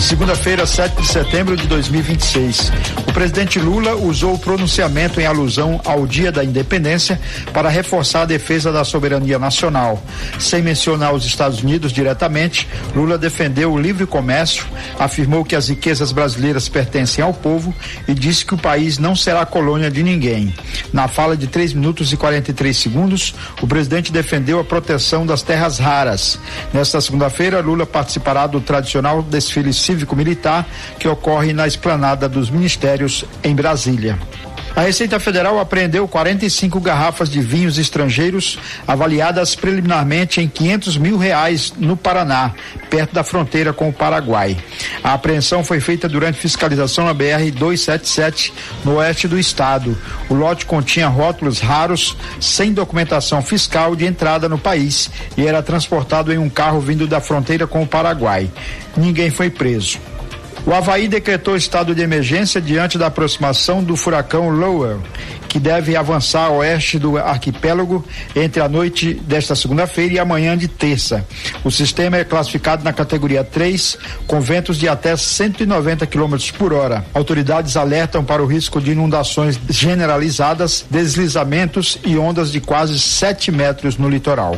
Segunda-feira, 7 de setembro de 2026. O presidente Lula usou o pronunciamento em alusão ao Dia da Independência para reforçar a defesa da soberania nacional. Sem mencionar os Estados Unidos diretamente, Lula defendeu o livre comércio, afirmou que as riquezas brasileiras pertencem ao povo e disse que o país não será colônia de ninguém. Na fala de 3 minutos e 43 segundos, o presidente defendeu a proteção das terras raras. Nesta segunda-feira, Lula participará do tradicional desfile cívico-militar que ocorre na esplanada dos ministérios em Brasília. A Receita Federal apreendeu 45 garrafas de vinhos estrangeiros avaliadas preliminarmente em R$500 mil no Paraná, perto da fronteira com o Paraguai. A apreensão foi feita durante fiscalização na BR-277, no oeste do estado. O lote continha rótulos raros, sem documentação fiscal de entrada no país e era transportado em um carro vindo da fronteira com o Paraguai. Ninguém foi preso. O Havaí decretou estado de emergência diante da aproximação do furacão Lowell, que deve avançar a oeste do arquipélago entre a noite desta segunda-feira e amanhã de terça. O sistema é classificado na categoria 3, com ventos de até 190 km por hora. Autoridades alertam para o risco de inundações generalizadas, deslizamentos e ondas de quase 7 metros no litoral.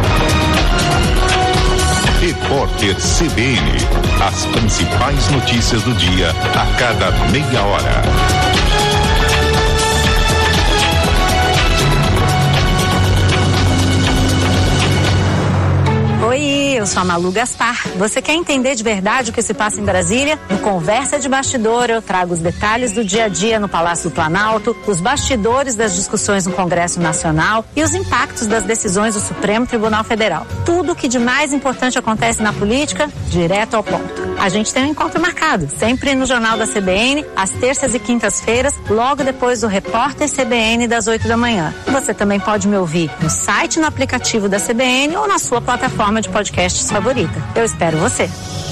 Repórter CBN. As principais notícias do dia a cada meia hora. Oi, eu sou a Malu Gaspar. Você quer entender de verdade o que se passa em Brasília? No Conversa de Bastidor eu trago os detalhes do dia a dia no Palácio do Planalto, os bastidores das discussões no Congresso Nacional e os impactos das decisões do Supremo Tribunal Federal. Tudo o que de mais importante acontece na política, direto ao ponto. A gente tem um encontro marcado, sempre no Jornal da CBN, às terças e quintas-feiras, logo depois do Repórter CBN das 8 da manhã. Você também pode me ouvir no site, no aplicativo da CBN ou na sua plataforma de podcasts favorita. Eu espero você.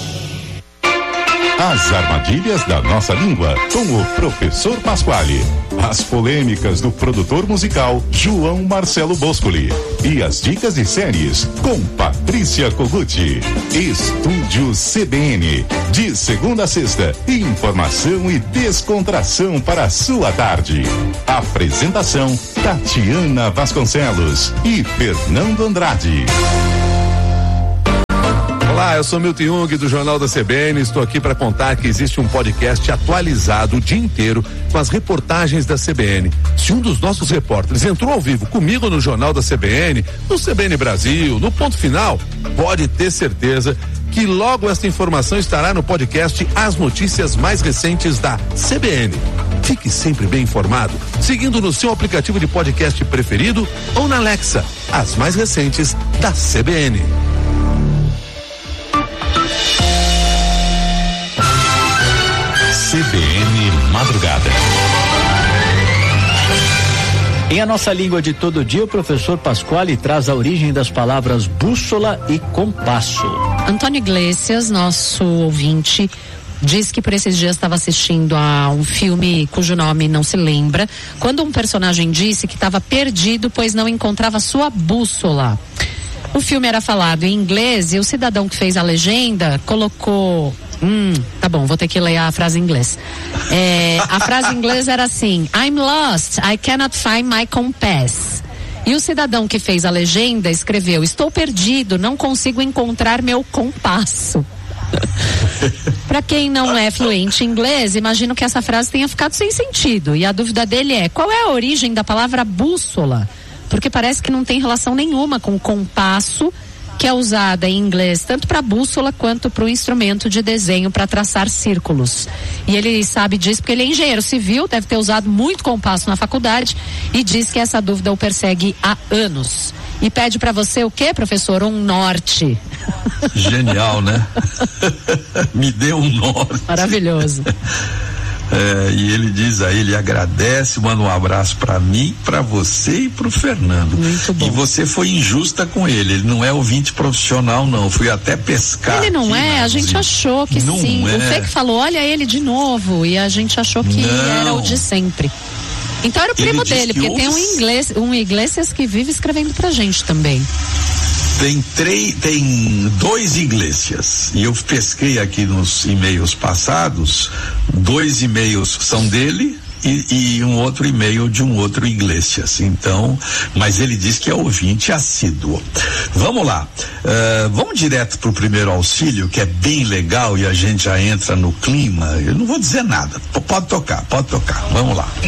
As armadilhas da nossa língua, com o professor Pasquale. As polêmicas do produtor musical João Marcelo Boscoli. E as dicas de séries com Patrícia Koguchi. Estúdio CBN. De segunda a sexta, informação e descontração para a sua tarde. Apresentação Tatiana Vasconcelos e Fernando Andrade. Olá, eu sou Milton Jung do Jornal da CBN, estou aqui para contar que existe um podcast atualizado o dia inteiro com as reportagens da CBN. Se um dos nossos repórteres entrou ao vivo comigo no Jornal da CBN, no CBN Brasil, no Ponto Final, pode ter certeza que logo esta informação estará no podcast As Notícias Mais Recentes da CBN. Fique sempre bem informado, seguindo no seu aplicativo de podcast preferido ou na Alexa, as mais recentes da CBN. CBN Madrugada. Em A Nossa Língua de Todo Dia, o professor Pasquale traz a origem das palavras bússola e compasso. Antônio Iglesias, nosso ouvinte, diz que por esses dias estava assistindo a um filme cujo nome não se lembra, quando um personagem disse que estava perdido pois não encontrava sua bússola. O filme era falado em inglês e o cidadão que fez a legenda colocou... tá bom, vou ter que ler a frase em inglês. A frase em inglês era assim: I'm lost, I cannot find my compass. E o cidadão que fez a legenda escreveu: estou perdido, não consigo encontrar meu compasso. Para quem não é fluente em inglês, imagino que essa frase tenha ficado sem sentido. E a dúvida dele é: qual é a origem da palavra bússola? Porque parece que não tem relação nenhuma com compasso, que é usada em inglês tanto para bússola quanto para o instrumento de desenho para traçar círculos. E ele sabe disso porque ele é engenheiro civil, deve ter usado muito compasso na faculdade e diz que essa dúvida o persegue há anos. E pede para você o quê, professor? Um norte. Genial, né? Me deu um norte. Maravilhoso. E ele diz aí, ele agradece, manda um abraço pra mim, pra você e pro Fernando. Muito bom. E você foi injusta com ele não é ouvinte profissional não, fui até pescar. Ele não é, a gente achou que não sim, o Fê que falou, olha ele de novo, e a gente achou que era o de sempre. Então era o primo dele, porque tem um Iglesias que vive escrevendo pra gente também. Tem 2 Iglesias, e eu pesquei aqui nos e-mails passados, 2 e-mails são dele e um outro e-mail de um outro Iglesias. Então, mas ele diz que é ouvinte assíduo. Vamos lá, vamos direto pro primeiro auxílio, que é bem legal, e a gente já entra no clima. Eu não vou dizer nada, pode tocar, vamos lá.